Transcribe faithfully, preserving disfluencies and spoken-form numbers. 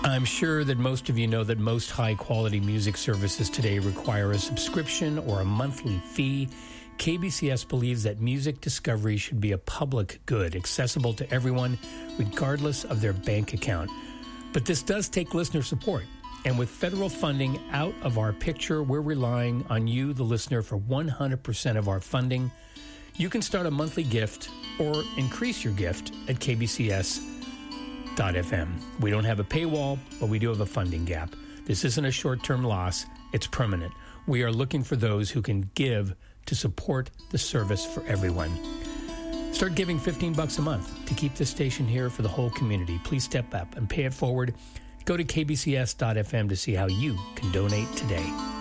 I'm sure that most of you know that most high-quality music services today require a subscription or a monthly fee. K B C S believes that music discovery should be a public good, accessible to everyone, regardless of their bank account. But this does take listener support. And with federal funding out of our picture, we're relying on you, the listener, for one hundred percent of our funding. You can start a monthly gift or increase your gift at K B C S dot F M. We don't have a paywall, but we do have a funding gap. This isn't a short-term loss. It's permanent. We are looking for those who can give to support the service for everyone. Start giving fifteen bucks a month to keep this station here for the whole community. Please step up and pay it forward. Go to K B C S dot F M to see how you can donate today.